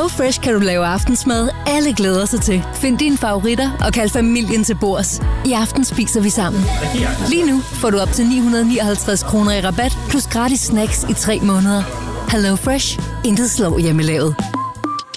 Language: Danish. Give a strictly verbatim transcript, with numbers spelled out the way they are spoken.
Fresh kan du lave aftensmad, alle glæder sig til. Find dine favoritter og kald familien til bords. I aften spiser vi sammen. Lige nu får du op til ni hundrede nioghalvtreds kroner i rabat, plus gratis snacks i tre måneder. Hello Fresh. Intet slår hjemmelavet.